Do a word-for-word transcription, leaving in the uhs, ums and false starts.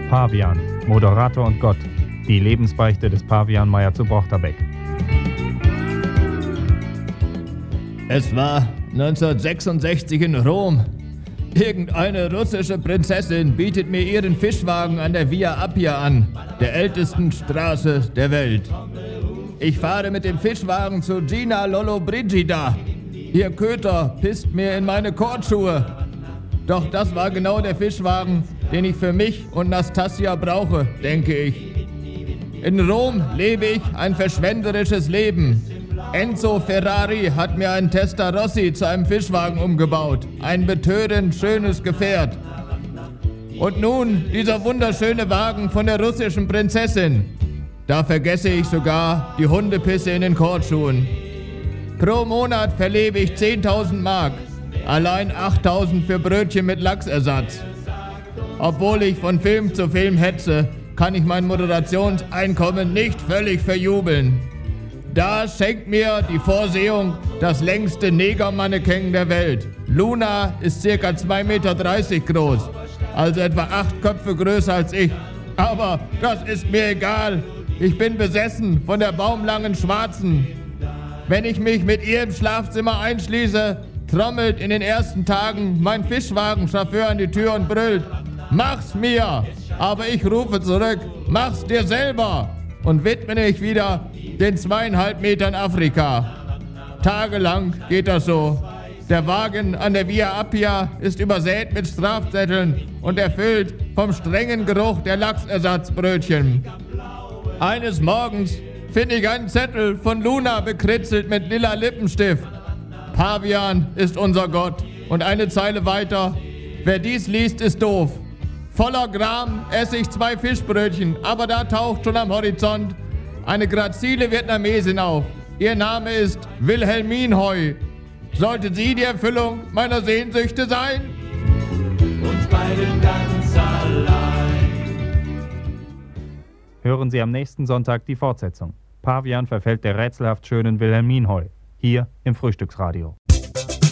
Pavian, Moderator und Gott. Die Lebensbeichte des Pavian Meyer zu Brochterbeck. Es war neunzehnhundertsechsundsechzig in Rom. Irgendeine russische Prinzessin bietet mir ihren Fischwagen an der Via Appia an, der ältesten Straße der Welt. Ich fahre mit dem Fischwagen zu Gina Lollobrigida. Ihr Köter pisst mir in meine Kordschuhe. Doch das war genau der Fischwagen, den ich für mich und Nastasia brauche, denke ich. In Rom lebe ich ein verschwenderisches Leben. Enzo Ferrari hat mir einen Testarossa zu einem Fischwagen umgebaut. Ein betörend schönes Gefährt. Und nun dieser wunderschöne Wagen von der russischen Prinzessin. Da vergesse ich sogar die Hundepisse in den Kordschuhen. Pro Monat verlebe ich zehntausend Mark. Allein achttausend für Brötchen mit Lachsersatz. Obwohl ich von Film zu Film hetze, kann ich mein Moderationseinkommen nicht völlig verjubeln. Da schenkt mir die Vorsehung das längste Negermannequin der Welt. Luna ist ca. zwei Meter dreißig groß, also etwa acht Köpfe größer als ich. Aber das ist mir egal. Ich bin besessen von der baumlangen Schwarzen. Wenn ich mich mit ihr im Schlafzimmer einschließe, trommelt in den ersten Tagen mein Fischwagenchauffeur an die Tür und brüllt: Mach's mir! Aber ich rufe zurück: Mach's dir selber! Und widme mich wieder den zweieinhalb Metern Afrika. Tagelang geht das so. Der Wagen an der Via Appia ist übersät mit Strafzetteln und erfüllt vom strengen Geruch der Lachsersatzbrötchen. Eines Morgens finde ich einen Zettel von Luna bekritzelt mit lila Lippenstift. Pavian ist unser Gott. Und eine Zeile weiter: Wer dies liest, ist doof. Voller Gram esse ich zwei Fischbrötchen, aber da taucht schon am Horizont eine grazile Vietnamesin auf. Ihr Name ist Wilhelminhoi. Sollte sie die Erfüllung meiner Sehnsüchte sein? Uns beiden ganz allein. Hören Sie am nächsten Sonntag die Fortsetzung. Pavian verfällt der rätselhaft schönen Wilhelminhoi. Hier im Frühstücksradio.